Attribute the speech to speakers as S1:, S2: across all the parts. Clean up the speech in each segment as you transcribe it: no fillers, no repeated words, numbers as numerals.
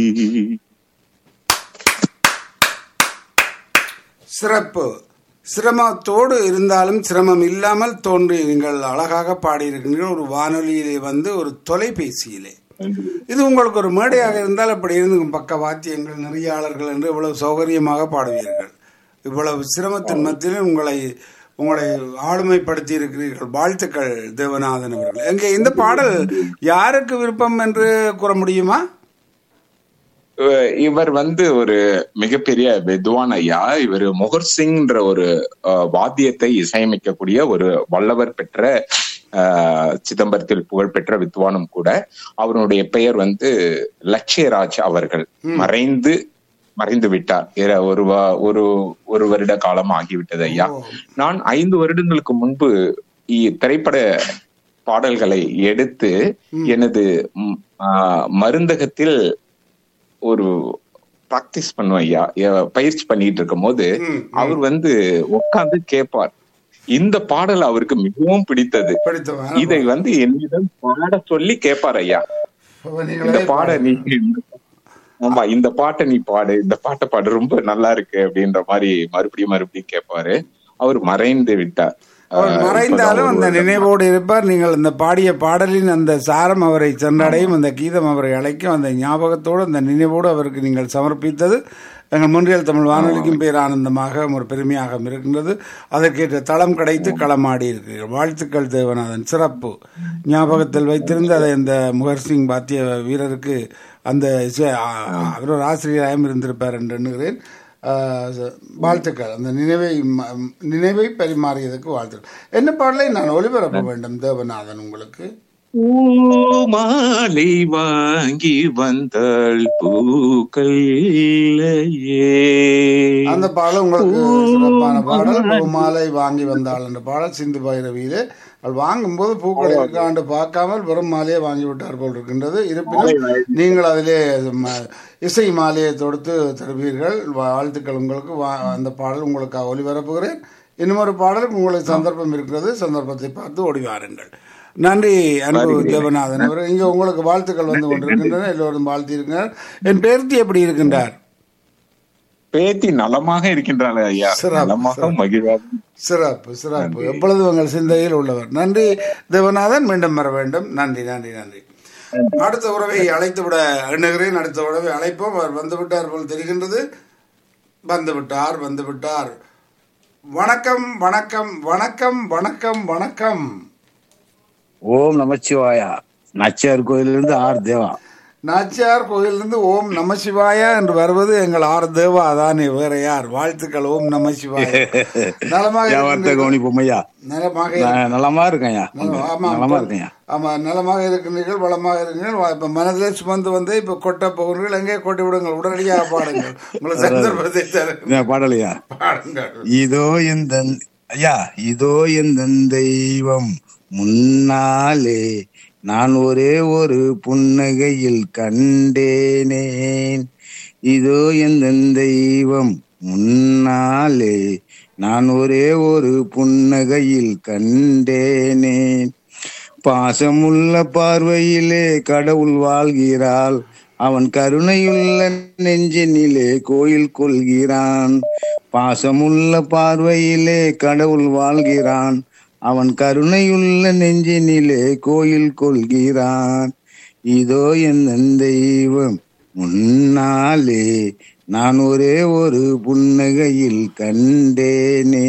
S1: சிறப்பு. சிரமத்தோடு இருந்தாலும் சிரமம் இல்லாமல் தோன்றி நீங்கள் அழகாக பாடியிருக்கின்றீர்கள். ஒரு வானொலியிலே வந்து ஒரு தொலைபேசியிலே இது உங்களுக்கு ஒரு மேடையாக இருந்தால் அப்படி இருந்து பக்க வாத்தியங்கள் நெறியாளர்கள் என்று இவ்வளவு சௌகரியமாக பாடுவீர்கள். இவ்வளவு சிரமத்தின் மத்தியில் உங்களை ஆளுமைப்படுத்தி இருக்கிறீர்கள். வாழ்த்துக்கள் தேவநாதன் அவர்கள். எங்கே இந்த பாடல் யாருக்கு விருப்பம் என்று கூற முடியுமா?
S2: இவர் வந்து ஒரு மிகப்பெரிய வித்வான் ஐயா. இவர் மொஹர் சிங்ன்ற ஒரு வாத்தியத்தை இசையமைக்கக்கூடிய ஒரு வல்லவர் பெற்ற சிதம்பரத்தில் புகழ்பெற்ற வித்வானும் கூட. அவருடைய பெயர் வந்து லட்சியராஜ் அவர்கள். மறைந்து விட்டார். ஒரு வருட காலம் ஆகிவிட்டது ஐயா. நான் 5 வருடங்களுக்கு முன்பு திரைப்பட பாடல்களை எடுத்து எனது மருந்தகத்தில் ஒரு பிராக்டிஸ் பண்ணுவேன் ஐயா. பயிற்சி பண்ணிட்டு இருக்கும் போது அவர் வந்து உட்கார்ந்து கேட்பார். இந்த பாடல் அவருக்கு மிகவும் பிடித்தது. இதை வந்து என்னிடம் பாட சொல்லி கேட்பார் ஐயா. இந்த பாட்டை நீ பாடு, இந்த பாட்டை பாடு, ரொம்ப நல்லா இருக்கு அப்படின்ற மாதிரி மறுபடியும் கேட்பாரு. அவர் மறைந்து விட்டார்.
S1: அவர் மறைந்தாலும் அந்த நினைவோடு இருப்பார். நீங்கள் இந்த பாடிய பாடலின் அந்த சாரம் அவரை சென்றடையும், அந்த கீதம் அவரை அழைக்கும். அந்த ஞாபகத்தோடு அந்த நினைவோடு அவருக்கு நீங்கள் சமர்ப்பித்தது எங்கள் முன்றியல் தமிழ் வானொலிக்கும் பேர் ஆனந்தமாக ஒரு பெருமையாக இருக்கின்றது. அதற்கேற்ற தளம் கிடைத்து களமாடி இருக்கிறீர்கள். வாழ்த்துக்கள் தேவநாதன். சிறப்பு. ஞாபகத்தில் வைத்திருந்து அதை இந்த முகர் சிங் பாத்திய வீரருக்கு அந்த அவர் ஒரு ஆசிரியராகவும் இருந்திருப்பார் என்று எண்ணுகிறேன். வாழ்த்துக்கள். அந்த நினைவை பரிமாறியதுக்கு வாழ்த்துக்கள். என்ன பாடலை நான் ஒளிபரப்ப வேண்டும் தேவநாதன் உங்களுக்கு?
S2: மாலை வாங்கி வந்தாள் பூக்கள்
S1: அந்த பாடல் உங்களுக்கு சிறப்பான பாடல். பூமாலை வாங்கி வந்தாள் என்ற பாடல் சிந்து பைரவியிலே. அவள் வாங்கும்போது பூக்களை இருக்காண்டு பார்க்காமல் வெறும் மாலையை வாங்கி விட்டார் போல் இருக்கின்றது. இருப்பினும் நீங்கள் அதிலே இசை மாலையை தொடுத்து தருவீர்கள். வாழ்த்துக்கள் உங்களுக்கு. அந்த பாடல் உங்களுக்கு ஒளிபரப்புகிறேன். இன்னும் ஒரு பாடலுக்கு உங்களுக்கு சந்தர்ப்பம் இருக்கிறது. சந்தர்ப்பத்தை பார்த்து ஓடி வாருங்கள். நன்றி அன்பு தேவநாதன் அவர். இங்கே உங்களுக்கு வாழ்த்துக்கள் வந்து கொண்டிருக்கின்றன. எல்லோரும் வாழ்த்தியிருக்கிறார். என் பேர்த்தி எப்படி இருக்கின்றார்?
S2: பேத்தி நலமாக இருக்கின்றார் ஐயா.
S1: சிறப்பு சிறப்பு. எப்பொழுது உங்கள் சிந்தையில் உள்ளவர். நன்றி தேவநாதன். மீண்டும் வர வேண்டும். நன்றி நன்றி நன்றி. அடுத்த உறவை அழைத்து விட எண்ணுகிறேன். அடுத்த உறவை அழைப்போம். அவர் வந்துவிட்டார் போல் தெரிகின்றது. வந்துவிட்டார். வணக்கம் வணக்கம் வணக்கம் வணக்கம் வணக்கம்.
S3: ஓம் நமச்சிவாயா. நாச்சியார் கோயிலிருந்து ஆர் தேவா.
S1: நாச்சியார் கோயிலிருந்து ஓம் நமசிவாயா என்று வருவது எங்கள் ஆர் தேவா தானே, வேற யார்? வாழ்த்துக்கள். ஓம் நமசிவாயா. நலமாக இருக்கின்றீர்கள். வளமாக இருக்கிறீர்கள். இப்ப மனதிலே சுமந்து வந்து இப்ப கொட்ட போகிறீர்கள். எங்கே கொட்டி விடுங்கள். உடனடியாக பாடுங்கள். உங்களை சந்தர்ப்பத்தை
S3: பாடலையா பாடுங்கள். இதோ எந்த தெய்வம் முன்னாலே நான் ஒரே ஒரு புன்னகையில் கண்டேனேன். இதோ எந்த தெய்வம் முன்னாலே நான் ஒரே ஒரு புன்னகையில் கண்டேனேன். பாசமுள்ள பார்வையிலே கடவுள் வாழ்கிறாள். அவன் கருணையுள்ள நெஞ்சினிலே கோயில் கொள்கிறான். பாசமுள்ள பார்வையிலே கடவுள் வாழ்கிறான். அவன் கருணையுள்ள நெஞ்சினிலே கோயில் கொள்கிறான். இதோ எந்த தெய்வம் முன்னாலே நான் ஒரே ஒரு புன்னகையில் கண்டேனே.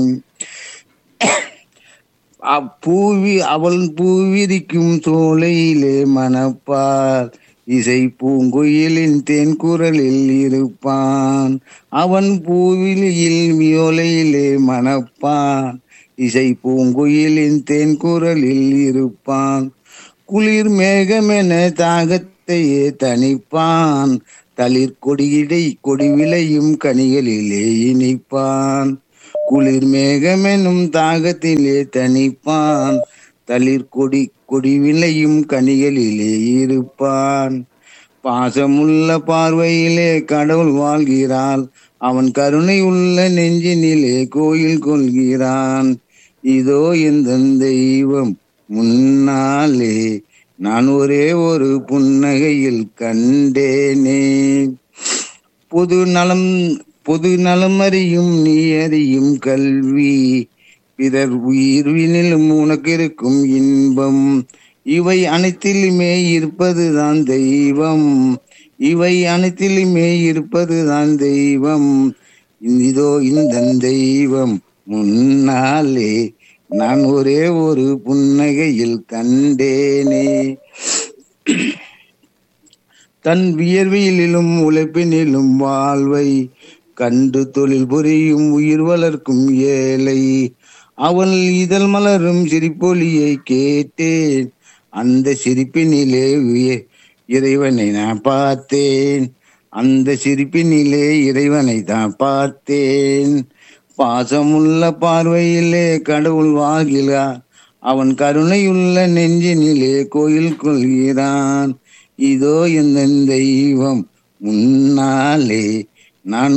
S3: அவள் பூவிரிக்கும் சோலையிலே மணப்பார். இசை பூங்குயிலின் தேன்குரலில் இருப்பான். அவன் பூவிலியில் வியோலையிலே மணப்பான். இசை பூங்குயிலின் தேன்குரலில் இருப்பான். குளிர் மேகமென தாகத்தையே தணிப்பான். தளிர் கொடியிடை கொடி விளையும் கனிகளிலே இனிப்பான். குளிர் மேகமெனும் தாகத்திலே தணிப்பான். தளிர் கொடி விளையும் கனிகளிலே இருப்பான். பாசமுள்ள பார்வையிலே கடவுள் வாழ்கிறாள். அவன் கருணை உள்ள நெஞ்சினிலே கோயில் கொள்கிறான். இதோ எந்த தெய்வம் முன்னாலே நான் ஒரே ஒரு புன்னகையில் கண்டேனே. பொது நலம் அறியும் நீ அறியும் கல்வி, பிறர் உயிர்வினிலும் உனக்கு இருக்கும் இன்பம், இவை அனைத்திலுமே இருப்பதுதான் தெய்வம், இவை அனைத்திலுமே இருப்பதுதான் தெய்வம். இதோ இந்த தெய்வம் முன்னாலே நான் ஒரே ஒரு புன்னகையில் கண்டேனே. தன் வியர்வையிலும் உழைப்பினிலும் வாழ்வை கண்டு தொழில் புரியும் உயிர் வளர்க்கும் ஏழை, அவள் இதழ் மலரும் சிரிப்பொலியை கேட்டேன், அந்த சிரிப்பினிலே இறைவனை நான் பார்த்தேன், அந்த சிரிப்பினிலே இறைவனை தான் பார்த்தேன். பாசமுள்ள பார்வையிலே கடவுள் வாழ்கிறார், அவன் கருணையுள்ள நெஞ்சினிலே கோயில் கொள்கிறான். இதோ இந்த தெய்வம் முன்னாலே நான்